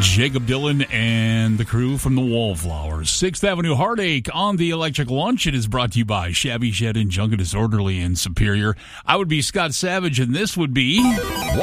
Jacob Dylan and the crew from the Wallflowers. 6th Avenue Heartache on the Electric Lunch. It is brought to you by Shabby Shed and Junk and Disorderly in Superior. I would be Scott Savage, and this would be...